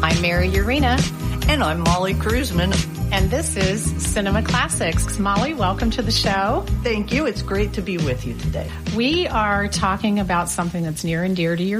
I'm Mary Urena. And I'm Molly Kruzman. And this is Cinema Classics. Molly, welcome to the show. Thank you. It's great to be with you today. We are talking about something that's near and dear to your